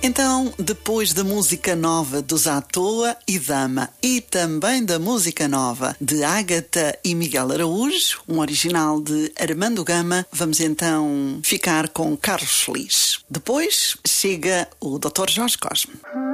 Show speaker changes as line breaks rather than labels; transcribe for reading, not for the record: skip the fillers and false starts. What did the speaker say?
Então, depois da música nova dos À Toa e Dama e também da música nova de Ágata e Miguel Araújo, um original de Armando Gama, vamos então ficar com Carlos Feliz. Depois chega o Dr. Jorge Cosme.